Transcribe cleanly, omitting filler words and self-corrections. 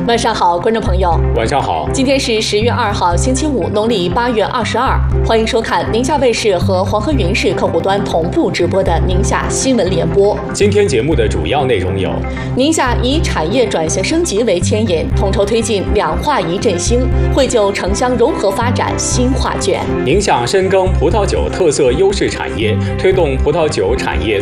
晚上好，观众朋友。 晚上好。 今天是10月2号，星期五，农历8月22。欢迎收看宁夏卫视和黄河云视客户端同步直播的宁夏新闻联播。 今天节目的主要内容有： 宁夏以产业转型升级为牵引，统筹推进两化一振兴，绘就城乡融合发展新画卷。 宁夏深耕葡萄酒特色优势产业，推动葡萄酒产业